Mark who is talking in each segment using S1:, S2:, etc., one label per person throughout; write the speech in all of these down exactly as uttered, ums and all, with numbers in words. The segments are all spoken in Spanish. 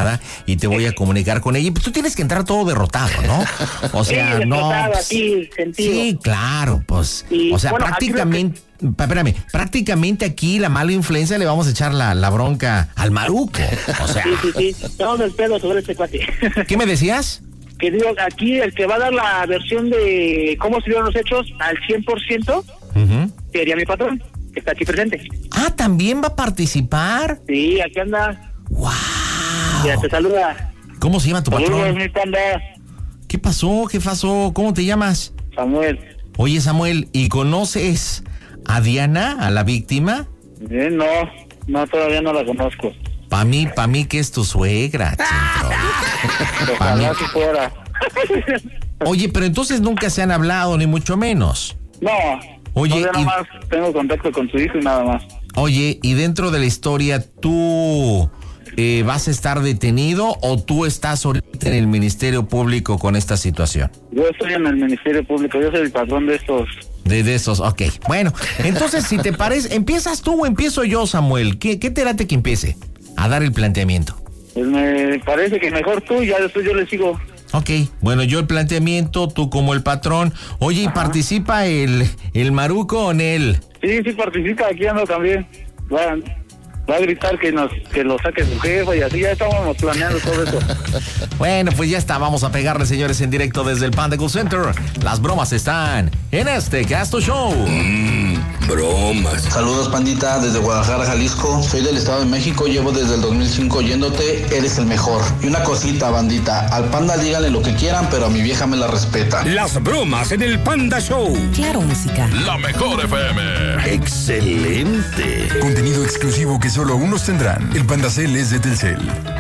S1: llamada y te voy a comunicar con ella. Y pues tú tienes que entrar todo derrotado, ¿no? O sea,
S2: sí,
S1: no.
S2: Pues, aquí,
S1: sí, claro, pues. Y, o sea, bueno, prácticamente, que... espérame, prácticamente aquí la mala influencia le vamos a echar la, la bronca al Maruco. O sea.
S2: Sí, sí, sí. Estamos el pedo sobre este cuate.
S1: ¿Qué me decías?
S2: Que digo, aquí el que va a dar la versión de cómo se dieron los hechos al cien por ciento uh-huh. sería mi patrón, que está aquí presente.
S1: Ah, ¿también va a participar?
S2: Sí, aquí anda.
S1: ¡Wow!
S2: Ya te saluda.
S1: ¿Cómo se llama tu
S2: Saludos,
S1: patrón?
S2: mi panda.
S1: ¿Qué pasó? ¿Qué pasó? ¿Cómo te llamas?
S2: Samuel.
S1: Oye, Samuel, ¿y conoces a Diana, a la víctima?
S2: Eh, no, no, todavía no la conozco.
S1: Pa' mí, pa' mí que es tu suegra, chico.
S2: Ojalá si fuera.
S1: Oye, pero entonces nunca se han hablado, ni mucho menos.
S2: No.
S1: Oye,
S2: no,
S1: y...
S2: nada más tengo contacto con su hijo y nada más.
S1: Oye, y dentro de la historia, ¿tú eh, vas a estar detenido o tú estás ahorita en el Ministerio Público con esta situación?
S2: Yo estoy en el Ministerio Público, yo soy el patrón de estos.
S1: De, de esos, ok. Bueno, entonces, si te parece, ¿empiezas tú o empiezo yo, Samuel? ¿Qué, qué te late que empiece a dar el planteamiento?
S2: Pues me parece que mejor tú, ya después yo le sigo.
S1: Ok, bueno, yo el planteamiento, tú como el patrón. Oye, ¿y participa el, el Maruco o él?
S2: Sí, sí participa, aquí ando también. Va, va a gritar que nos que lo saque su jefa y así, ya estábamos planeando todo eso.
S1: Bueno, pues ya está, vamos a pegarle, señores, en directo desde el Panda Cool Center. Las bromas están en este Casto Show.
S3: Mmm, bromas.
S4: Saludos, pandita, desde Guadalajara, Jalisco. Soy del Estado de México, llevo desde el dos mil cinco oyéndote, eres el mejor. Y una cosita, bandita, al Panda díganle lo que quieran, pero a mi vieja me la respeta.
S3: Las bromas en el Panda Show.
S5: Claro, música.
S3: La mejor F M. Excelente.
S6: Contenido exclusivo que solo unos tendrán. El Panda Cel es de Telcel.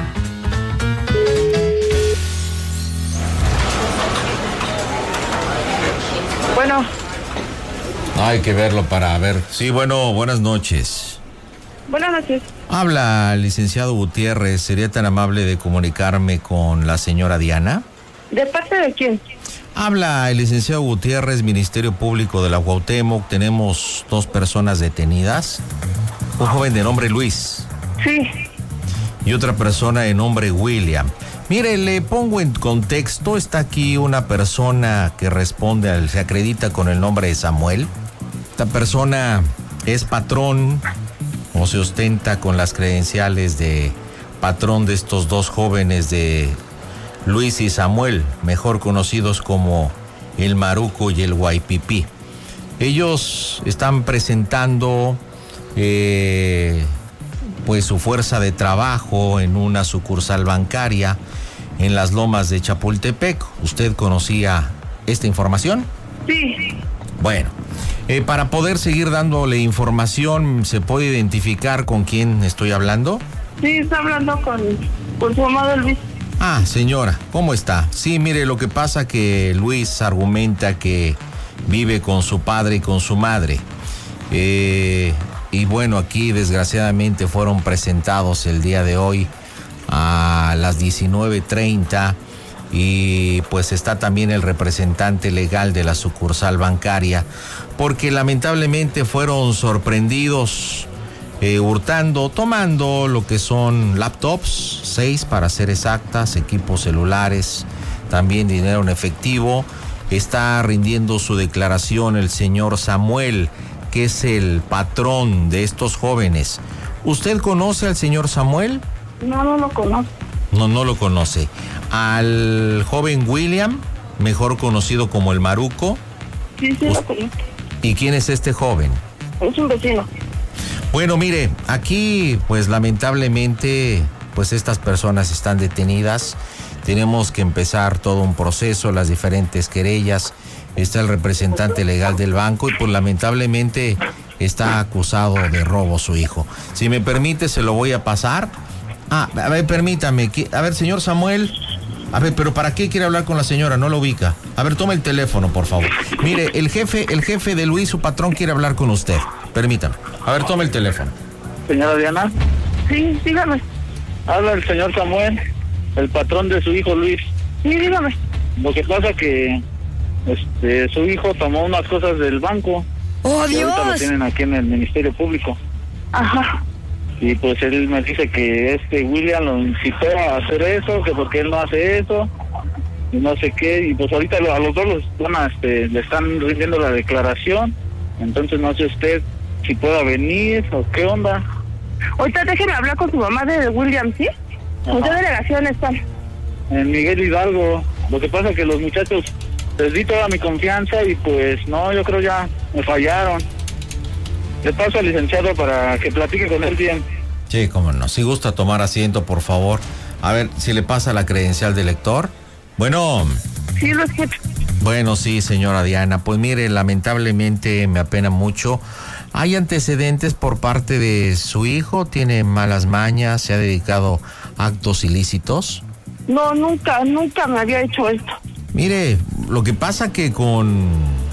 S2: Bueno.
S1: Hay que verlo para ver. Sí, bueno, buenas noches.
S7: Buenas noches.
S1: Habla el licenciado Gutiérrez. ¿Sería tan amable de comunicarme con la señora Diana?
S7: ¿De parte de quién?
S1: Habla el licenciado Gutiérrez, Ministerio Público de la Cuauhtémoc. Tenemos dos personas detenidas. Un joven de nombre Luis.
S7: Sí.
S1: Y otra persona de nombre William. Mire, le pongo en contexto. Está aquí una persona que responde, al, se acredita con el nombre de Samuel. Esta persona es patrón o se ostenta con las credenciales de patrón de estos dos jóvenes de Luis y Samuel, mejor conocidos como el Maruco y el Guaypipí. Ellos están presentando eh, pues su fuerza de trabajo en una sucursal bancaria en las Lomas de Chapultepec. ¿Usted conocía esta información?
S7: Sí.
S1: Bueno, eh, para poder seguir dándole información, ¿se puede identificar con quién estoy hablando?
S7: Sí, está hablando con, con su amado Luis.
S1: Ah, señora, ¿cómo está? Sí, mire, lo que pasa que Luis argumenta que vive con su padre y con su madre. Eh, y bueno, aquí desgraciadamente fueron presentados el día de hoy a las diecinueve treinta y pues está también el representante legal de la sucursal bancaria porque lamentablemente fueron sorprendidos eh, hurtando, tomando lo que son laptops, seis para ser exactas, equipos celulares, también dinero en efectivo. Está rindiendo su declaración el señor Samuel, que es el patrón de estos jóvenes. ¿Usted conoce al señor Samuel?
S7: No, no lo conozco.
S1: No, no lo conoce. Al joven William, mejor conocido como el Maruco.
S7: Sí, sí, lo conozco.
S1: ¿Y quién es este joven?
S7: Es un vecino.
S1: Bueno, mire, aquí, pues lamentablemente, pues estas personas están detenidas. Tenemos que empezar todo un proceso, las diferentes querellas. Está el representante legal del banco y pues lamentablemente está acusado de robo su hijo. Si me permite, se lo voy a pasar. Ah, a ver, permítame. A ver, señor Samuel. A ver, pero ¿para qué quiere hablar con la señora? No lo ubica. A ver, tome el teléfono, por favor. Mire, el jefe, el jefe de Luis, su patrón, quiere hablar con usted. Permítame. A ver, tome el teléfono.
S2: Señora Diana.
S7: Sí, dígame.
S2: Habla el señor Samuel, el patrón de su hijo Luis.
S7: Sí, dígame.
S2: Lo que pasa que este su hijo tomó unas cosas del banco.
S5: ¡Oh,
S2: y
S5: Dios!
S2: ahorita lo tienen aquí en el Ministerio Público.
S7: Ajá.
S2: Y pues él me dice que este William lo incitó a hacer eso, que porque él no hace eso, y no sé qué, y pues ahorita a los dos los van a, este, le están rindiendo la declaración, entonces no sé usted si pueda venir o qué onda.
S7: Ahorita déjeme hablar con su mamá de William, ¿sí? ¿En qué delegación están?
S2: En Miguel Hidalgo. Lo que pasa es que los muchachos les di toda mi confianza y pues no, yo creo ya me fallaron. Le paso al licenciado para que platique con él bien.
S1: Sí, cómo no. Si gusta tomar asiento, por favor. A ver, si le pasa la credencial del lector. Bueno.
S7: Sí, lo escucho.
S1: Bueno, sí, señora Diana. Pues mire, lamentablemente me apena mucho. ¿Hay antecedentes por parte de su hijo? ¿Tiene malas mañas? ¿Se ha dedicado a actos ilícitos?
S7: No, nunca, nunca me había hecho esto.
S1: Mire, lo que pasa que con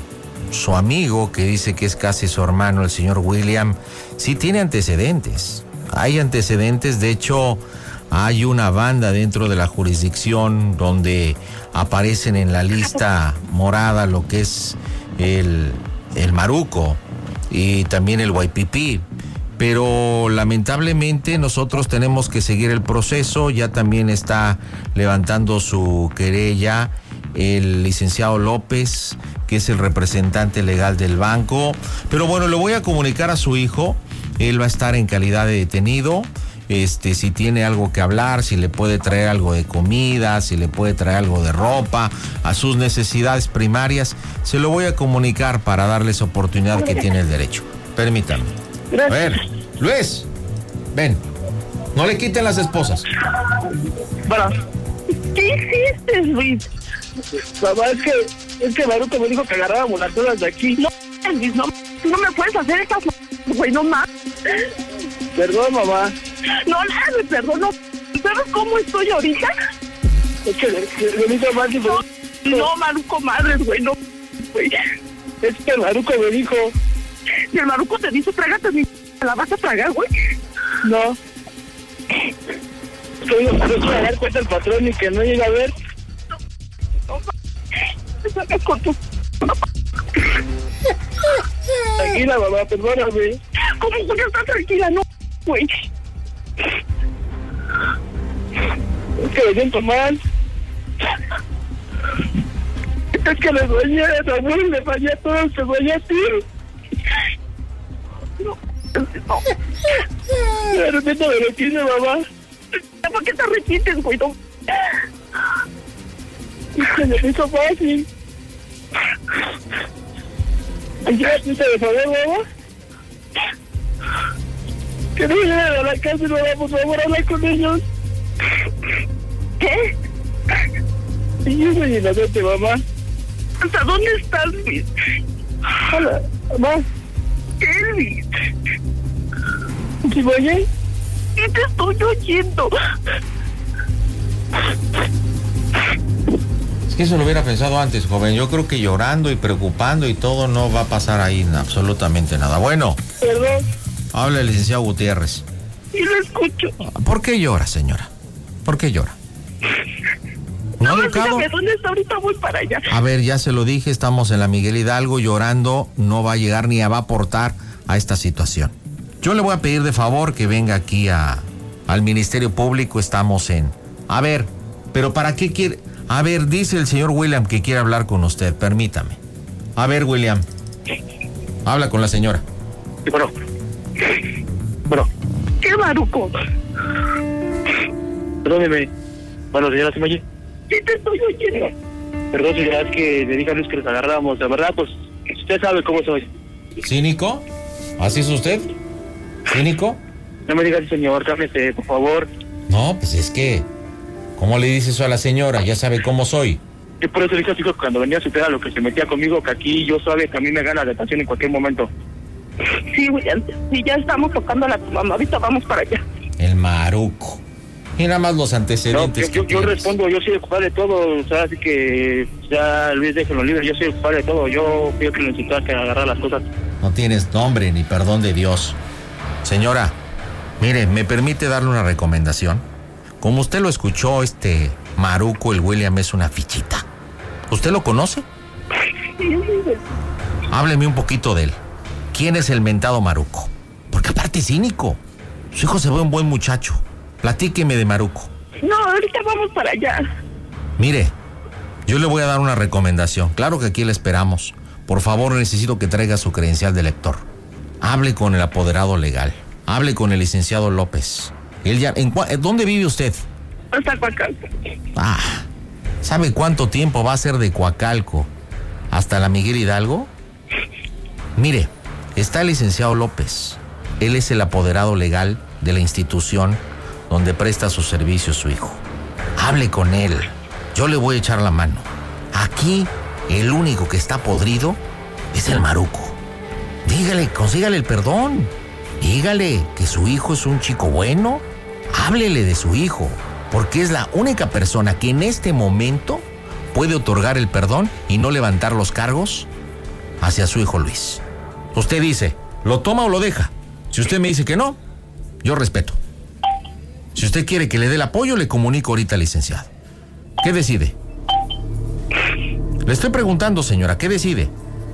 S1: su amigo, que dice que es casi su hermano, el señor William, sí tiene antecedentes. Hay antecedentes, de hecho, hay una banda dentro de la jurisdicción donde aparecen en la lista morada lo que es el, el Maruco y también el Guaypipí. Pero lamentablemente nosotros tenemos que seguir el proceso. Ya también está levantando su querella el licenciado López, que es el representante legal del banco. Pero bueno, le voy a comunicar a su hijo. Él va a estar en calidad de detenido. Este, si tiene algo que hablar, si le puede traer algo de comida, si le puede traer algo de ropa, a sus necesidades primarias, se lo voy a comunicar para darles oportunidad que tiene el derecho. Permítanme. A ver, Luis, ven. No le quiten las esposas.
S2: Bueno,
S7: ¿Qué hiciste, Luis?
S2: mamá, es que, es que Maruco me dijo que agarrábamos las cosas de aquí.
S7: No, Luis, no, no me puedes hacer estas, güey, no más.
S2: Perdón, mamá.
S7: No, nada, me perdono. ¿Sabes cómo estoy ahorita?
S2: Es que le, le, le hizo mal,
S7: No, no, Maruco, madres, güey, no, güey.
S2: es que Maruco me dijo,
S7: Si el Maruco te dice, trágate mi... ¿te la vas a tragar, güey?
S2: no. Que no se va a dar cuenta el patrón y que no llega a ver.
S7: Te sacas con tu...
S2: Tranquila, mamá, perdóname.
S7: ¿Cómo que estás tranquila? No, güey.
S2: Es que me siento mal. Es que le soñé a Samuel, le fallé a todos, te soñé a ti.
S7: No, no.
S2: De repente me lo quise, mamá.
S7: ¿Por qué te arrepientes, güey? No.
S2: Es que me hizo fácil. ¿Ya te de favor, mamá? Que no lleguen a la casa y no vamos, por favor, a hablar con ellos.
S7: ¿Qué?
S2: Y yo soy inocente, mamá.
S7: ¿Hasta dónde estás, Luis?
S2: Hola, mamá.
S7: ¿Qué, Luis?
S2: ¿Sí me oye?
S7: ¿Qué te estoy oyendo?
S1: Es que eso lo hubiera pensado antes, joven. Yo creo que llorando y preocupando y todo no va a pasar ahí absolutamente nada. Bueno,
S2: Perdón.
S1: habla el licenciado Gutiérrez.
S7: Sí lo escucho.
S1: ¿Por qué llora, señora? ¿Por qué llora? ¿No
S7: No,
S1: ha educado?
S7: dígame, ¿dónde está? Ahorita voy para allá.
S1: A ver, ya se lo dije, estamos en la Miguel Hidalgo, llorando, no va a llegar ni va a aportar a esta situación. Yo le voy a pedir de favor que venga aquí a, al Ministerio Público, estamos en... A ver, pero ¿para qué quiere...? A ver, dice el señor William que quiere hablar con usted, permítame. A ver, William, habla con la señora.
S2: Sí, bueno. Bueno,
S7: ¿Qué, Maruco?
S2: perdóneme. Bueno, señora, ¿sí me oye?
S7: Sí te estoy oyendo.
S2: Perdón, señora, es que le dije a Luis que les agarramos. La verdad, pues, usted sabe cómo soy.
S1: ¿Cínico? ¿Así es usted? ¿Cínico?
S2: No me digas, señor, cálmese, por favor.
S1: No, pues es que... ¿Cómo le dice eso a la señora? Ya sabe cómo soy.
S2: Yo por eso le dije a su hijo que cuando venía a superar lo que se metía conmigo, que aquí yo sabe que a mí me gana la detención en cualquier momento.
S7: Sí, William, sí, ya estamos tocando a la tu mamá. Ahorita vamos para allá.
S1: El Maruco. Y nada más los
S2: No,
S1: antecedentes
S2: yo, yo,
S1: que
S2: yo
S1: tienes.
S2: respondo, yo soy el culpable de todo, o sea, así que ya Luis déjenlo libre, yo soy el culpable de todo, yo pido que lo incitó a que agarrar las cosas.
S1: No tienes nombre ni perdón de Dios. Señora, mire, ¿me permite darle una recomendación? Como usted lo escuchó, este Maruco, el William, es una fichita. ¿Usted lo conoce? Hábleme un poquito de él. ¿Quién es el mentado Maruco? Porque aparte es cínico. Su hijo se ve un buen muchacho. Platíqueme de Maruco.
S7: No, ahorita vamos para allá.
S1: Mire, yo le voy a dar una recomendación. Claro que aquí le esperamos. Por favor, necesito que traiga su credencial de lector. Hable con el apoderado legal. Hable con el licenciado López. Él ya, ¿en, ¿Dónde vive usted?
S7: Hasta Coacalco.
S1: Ah, ¿sabe cuánto tiempo va a ser de Coacalco hasta la Miguel Hidalgo? Mire, está el licenciado López. Él es el apoderado legal de la institución donde presta sus servicios su hijo. Hable con él. Yo le voy a echar la mano. Aquí, el único que está podrido es el Maruco. Dígale, consígale el perdón. Dígale que su hijo es un chico bueno. Háblele de su hijo, porque es la única persona que en este momento puede otorgar el perdón y no levantar los cargos hacia su hijo Luis. Usted dice, ¿lo toma o lo deja? Si usted me dice que no, yo respeto. Si usted quiere que le dé el apoyo, le comunico ahorita al licenciado. ¿Qué decide? Le estoy preguntando, señora, ¿qué decide?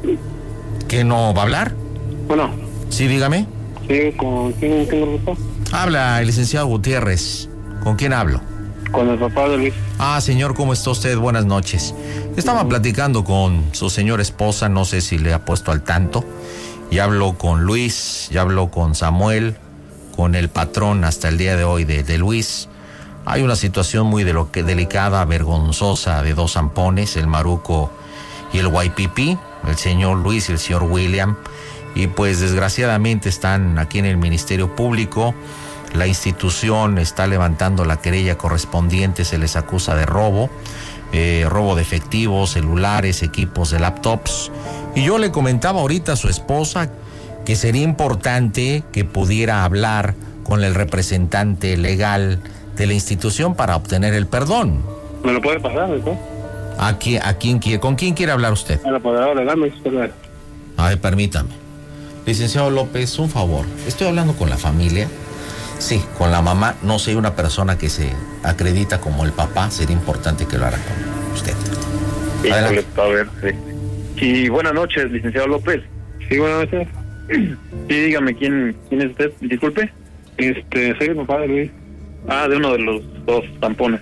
S1: ¿Que no va a hablar?
S5: Bueno.
S1: Sí, dígame.
S5: Sí, ¿con quién tengo el gusto?
S1: Habla el licenciado Gutiérrez. ¿Con quién hablo?
S5: Con el papá de Luis.
S1: Ah, señor, ¿cómo está usted? Buenas noches. Estaba platicando con su señora esposa, no sé si le ha puesto al tanto. Ya habló con Luis, ya habló con Samuel, con el patrón hasta el día de hoy de, de Luis. Hay una situación muy de lo que delicada, vergonzosa de dos zampones, el Maruco y el Y P P, el señor Luis y el señor William. Y pues desgraciadamente están aquí en el Ministerio Público. La institución está levantando la querella correspondiente, se les acusa de robo, eh, robo de efectivos, celulares, equipos de laptops. Y yo le comentaba ahorita a su esposa que sería importante que pudiera hablar con el representante legal de la institución para obtener el perdón.
S5: ¿Me lo puede pasar, ¿no?
S1: ¿A quién, a quién quiere, ¿Con quién quiere hablar usted?
S5: El apoderado legal, me dice.
S1: A ver, permítame. Licenciado López, un favor. Estoy hablando con la familia. Sí, con la mamá. No sé, una persona que se acredita como el papá. Sería importante que lo haga con usted.
S8: Sí, a ver, sí. Y buenas noches, licenciado López.
S5: Sí, buenas noches.
S8: Sí, dígame, ¿quién, quién es usted? Disculpe.
S5: Este, soy el papá de Luis.
S8: Ah, de uno de los dos tampones.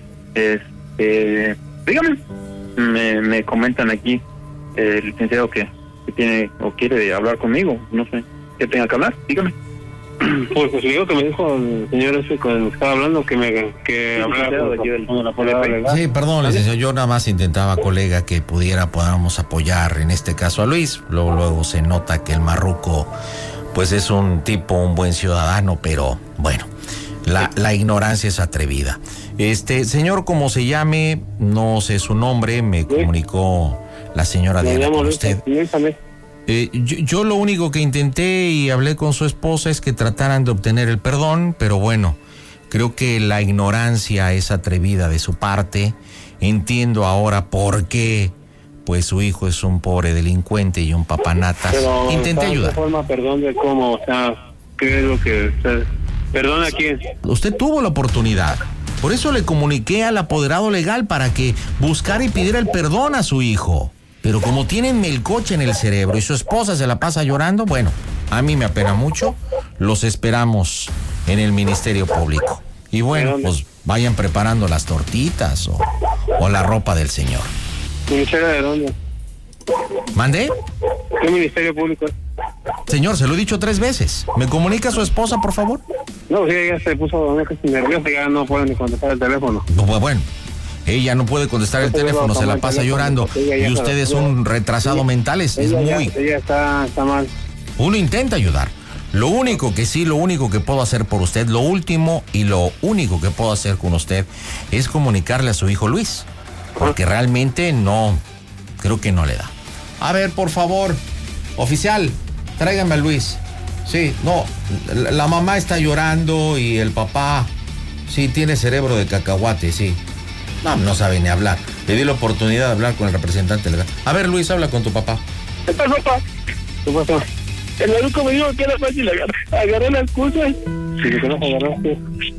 S8: Este, dígame. Me, me comentan aquí el licenciado que, que tiene o quiere hablar conmigo. No sé qué tenga que hablar. Dígame.
S5: Pues, pues digo que me dijo el señor ese con el que estaba hablando que me que
S8: sí,
S5: hablara con,
S8: del,
S5: con el apoderado legal.
S1: Sí, perdón, licenciado, yo nada más intentaba, colega, que pudiera, podamos apoyar en este caso a Luis. Luego, luego se nota que el Marruco, pues es un tipo, un buen ciudadano, pero bueno, la, la ignorancia es atrevida. Este, señor, como se llame, no sé su nombre, me comunicó la señora Diana con usted. Eh, yo, yo lo único que intenté y hablé con su esposa es que trataran de obtener el perdón, pero bueno, creo que la ignorancia es atrevida de su parte. Entiendo ahora por qué, pues su hijo es un pobre delincuente y un papanatas.
S5: Pero,
S1: intenté ayudar.
S5: ¿De forma perdón de cómo? O sea, ¿qué es lo que usted... ¿Perdón a quién?
S1: Usted tuvo la oportunidad. Por eso le comuniqué al apoderado legal para que buscara y pidiera el perdón a su hijo. Pero como tienen melcoche en el cerebro y su esposa se la pasa llorando, bueno, a mí me apena mucho. Los esperamos en el Ministerio Público. Y bueno, pues vayan preparando las tortitas o, o la ropa del señor.
S5: ¿Ministerio de dónde?
S1: ¿Mandé?
S5: ¿Qué Ministerio Público?
S1: Señor, se lo he dicho tres veces. ¿Me comunica a su esposa, por favor?
S5: No, sí, ella se puso nerviosa y ya no puede ni contestar el teléfono.
S1: Pues bueno. Ella no puede contestar el teléfono, se la pasa llorando. Y usted es un retrasado mental, es, es muy...
S5: Ella está, está mal.
S1: Uno intenta ayudar. Lo único que sí, lo único que puedo hacer por usted, lo último y lo único que puedo hacer con usted es comunicarle a su hijo Luis. Porque realmente no, creo que no le da. A ver, por favor, oficial, tráigame a Luis. Sí, no, la, la mamá está llorando y el papá, sí, tiene cerebro de cacahuate, sí. No, no sabe ni hablar. Le di la oportunidad de hablar con el representante legal. A ver, Luis, habla con tu papá.
S7: ¿Qué pasó, papá?
S5: ¿Qué pasó?
S7: El médico me dijo que era fácil agarrar, agarrar las cosas.
S5: Sí, que no agarraste.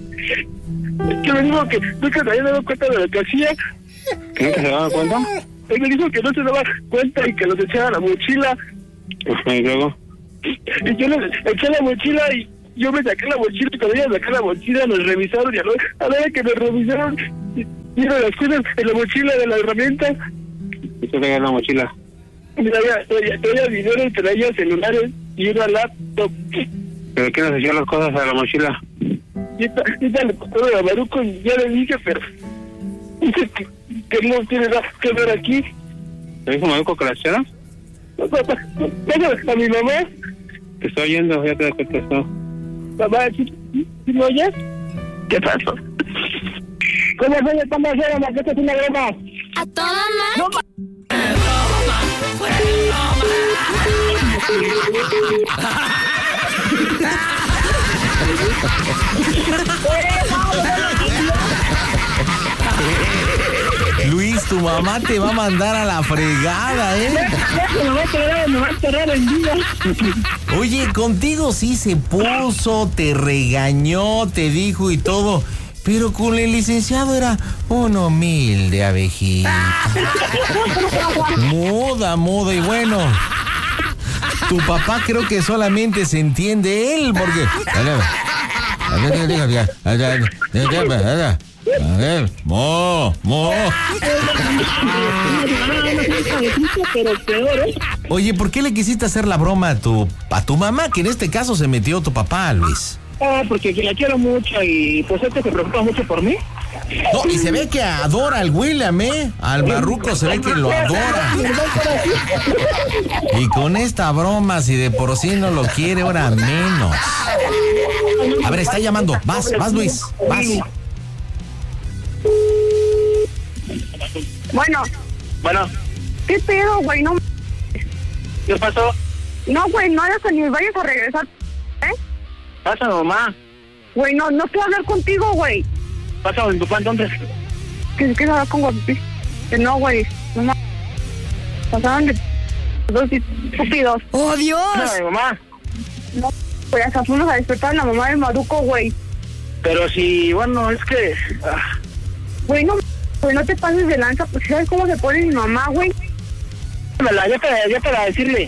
S7: Es que me dijo que nunca se había dado cuenta de lo que hacía.
S5: ¿Que nunca se daba cuenta?
S7: Él me dijo que no se daba cuenta y que los echaba a la mochila.
S5: ¿Y luego?
S7: Y yo le eché la mochila y,
S2: yo me saqué la mochila y cuando ella sacó la mochila nos revisaron y a la, a la hora que me revisaron vieron las cosas en la mochila de la herramienta.
S5: ¿Y tú traías la mochila?
S2: Traía, traía, traía dinero, traía celulares y una laptop.
S5: ¿Pero qué nos echó las cosas a la mochila?
S2: Y esta, esta le contó a Maruco y ya le dije, pero dice que, que no tiene nada que ver aquí.
S5: ¿Te dijo Maruco que la echara?
S2: Papá, a mi mamá.
S5: Te estoy oyendo, ya te contestó.
S2: Papá, ¿sí, sí, ¿sí me oyes? ¿Qué pasó? ¿Cómo fue el pan de cera, ma? ¿Qué es una broma?
S9: A toda madre.
S2: No, ma-
S1: Luis, tu mamá te va a mandar a la fregada, ¿eh?
S2: Me va a cerrar, me va a cerrar el día.
S1: Oye, contigo sí se puso, te regañó, te dijo y todo. Pero con el licenciado era un humilde abejita. Muda, muda y bueno. Tu papá creo que solamente se entiende él porque... Mo, mo. Oye, ¿por qué le quisiste hacer la broma a tu, a tu mamá? Que en este caso se metió tu papá, Luis.
S2: Ah, porque la quiero mucho y pues este se preocupa mucho por mí.
S1: No, y se ve que adora al William, ¿eh? Al Marruco se ve que lo adora. Y con esta broma, si de por sí no lo quiere, ahora menos. A ver, está llamando. Vas, vas, Luis, vas.
S7: Bueno,
S2: Bueno,
S7: ¿qué pedo, güey? No,
S2: ¿qué pasó?
S7: no, güey, no hagas ni vayas a regresar, ¿eh?
S2: Pasa, mamá.
S7: Güey, no, no quiero hablar contigo, güey.
S2: Pasa, mi papá, entonces.
S7: Que si quieres hablar con Guapi. Que no, güey. No mames. Pasaron de dos estúpidos.
S9: ¡Oh, Dios!
S2: Pasa, mi mamá.
S7: No, güey, hasta fuimos a despertar a la mamá del Maruco, güey.
S2: Pero si, bueno, es que... ah,
S7: Güey, no, güey, no te pases de lanza, porque ¿sabes cómo se pone mi mamá, güey?
S2: dámela, ya para, ya para decirle.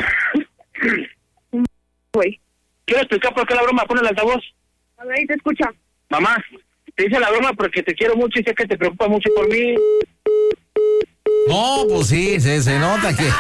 S7: Güey.
S2: Quiero explicar por qué la broma, pone el altavoz.
S7: A ver, ahí te escucha.
S2: Mamá, te hice la broma porque te quiero mucho y sé que te preocupa mucho por mí.
S1: No, pues sí, se, se nota que...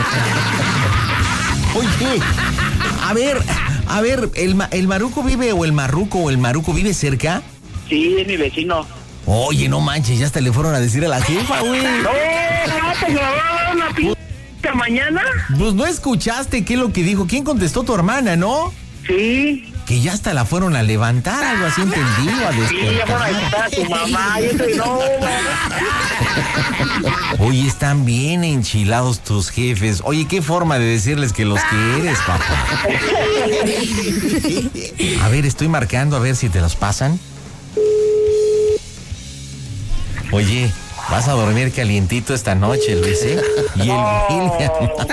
S1: Oye, a ver, a ver, ¿el, ma- el Maruco vive o el Marruco o el Maruco vive cerca?
S2: Sí, es mi vecino.
S1: Oye, no manches, ya hasta le fueron a decir a la jefa, güey.
S2: No, no, te la va a dar una p*** mañana.
S1: Pues no escuchaste qué es lo que dijo. ¿Quién contestó? Tu hermana, ¿no?
S2: Sí.
S1: Que ya hasta la fueron a levantar, algo así entendido, a
S2: Sí, ya fueron a
S1: despertar.
S2: visitar a tu mamá. Yo soy no,
S1: Oye, están bien enchilados tus jefes. Oye, qué forma de decirles que los quieres, papá. A ver, estoy marcando a ver si te los pasan. Oye, vas a dormir calientito esta noche, Luis, ¿eh? Y el William.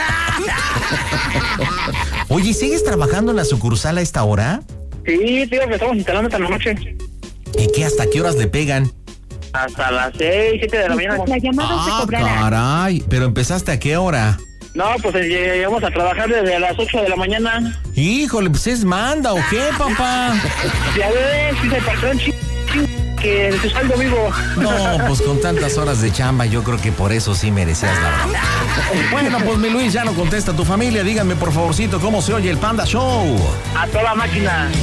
S1: Oye, ¿sigues trabajando en la sucursal a esta hora?
S2: Sí, tío, que estamos instalando esta noche.
S1: ¿Y qué? ¿Hasta qué horas le pegan?
S2: Hasta las seis, siete de la mañana.
S7: La llamada se
S1: Ah,
S7: cobrará.
S1: caray. ¿Pero empezaste a qué hora?
S2: No, pues eh, llegamos a trabajar desde las ocho de la mañana.
S1: Híjole, pues es manda, ¿o qué, papá?
S2: Ya ves, dice el patrón ch... que en tu saldo vivo.
S1: No, pues con tantas horas de chamba, yo creo que por eso sí merecías la broma. Bueno, pues mi Luis ya no contesta a tu familia. Díganme, por favorcito, cómo se oye el Panda Show.
S2: A toda máquina.